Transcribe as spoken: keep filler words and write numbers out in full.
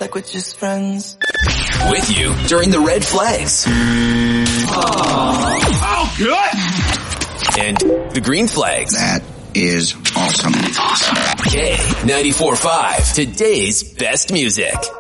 like we're just friends. With you during the red flags. Oh, good! And the green flags. That is awesome. Awesome. K ninety-four point five, today's best music.